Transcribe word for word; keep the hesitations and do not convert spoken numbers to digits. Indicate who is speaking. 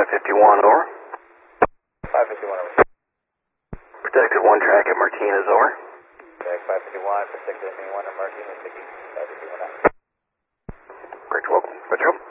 Speaker 1: fifty-one, over.
Speaker 2: five fifty-one, over.
Speaker 1: Protected one track at Martinez, over.
Speaker 2: Track five fifty-one, protected one at Martinez, five fifty-one out.
Speaker 1: Correct, welcome. Metro.